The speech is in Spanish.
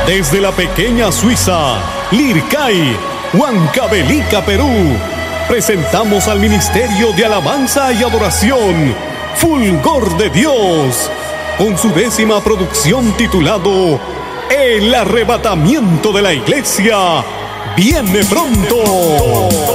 Desde la pequeña Suiza, Lircay, Huancavelica, Perú, presentamos al Ministerio de Alabanza y Adoración, Fulgor de Dios, con su 10ª producción titulado El arrebatamiento de la iglesia viene pronto.